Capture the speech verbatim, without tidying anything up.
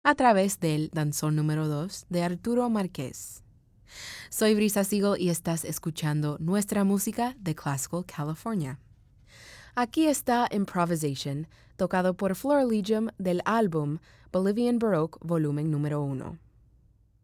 a través del danzón número dos de Arturo Márquez. Soy Brisa Siegel y estás escuchando nuestra música de Classical California. Aquí está Improvisation, tocado por Florilegium del álbum Bolivian Baroque volumen número uno.